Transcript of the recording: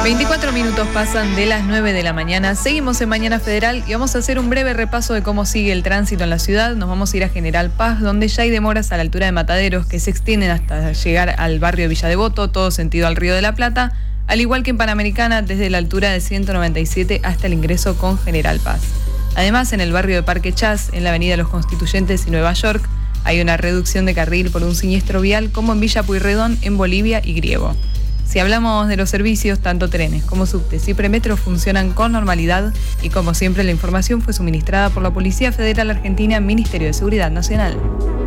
24 minutos pasan de las 9 de la mañana. Seguimos en Mañana Federal y vamos a hacer un breve repaso de cómo sigue el tránsito en la ciudad. Nos vamos a ir a General Paz, donde ya hay demoras a la altura de Mataderos que se extienden hasta llegar al barrio de Villa Devoto, todo sentido al Río de la Plata, al igual que en Panamericana, desde la altura de 197 hasta el ingreso con General Paz. Además, en el barrio de Parque Chas, en la avenida Los Constituyentes y Nueva York, hay una reducción de carril por un siniestro vial, como en Villa Pueyrredón, en Bolivia y Griego. Si hablamos de los servicios, tanto trenes como subtes y premetro funcionan con normalidad y, como siempre, la información fue suministrada por la Policía Federal Argentina, Ministerio de Seguridad Nacional.